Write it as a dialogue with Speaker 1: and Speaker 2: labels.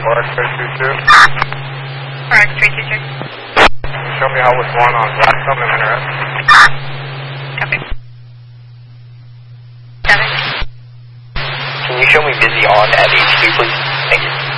Speaker 1: 4X322.
Speaker 2: 4X322.
Speaker 1: Show me how what's going on Blackstone and Minarett.
Speaker 2: Copy. 7.
Speaker 3: Can you show me busy on at HQ, please? Thank you.